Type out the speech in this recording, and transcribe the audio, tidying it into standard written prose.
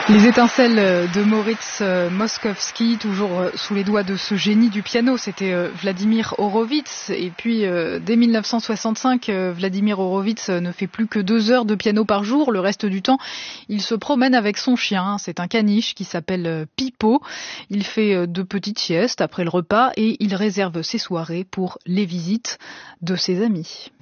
Les étincelles de Moritz Moszkowski, toujours sous les doigts de ce génie du piano, c'était Vladimir Horowitz. Et puis, dès 1965, Vladimir Horowitz ne fait plus que 2 heures de piano par jour. Le reste du temps, il se promène avec son chien. C'est un caniche qui s'appelle Pipo. Il fait de petites siestes après le repas et il réserve ses soirées pour les visites de ses amis.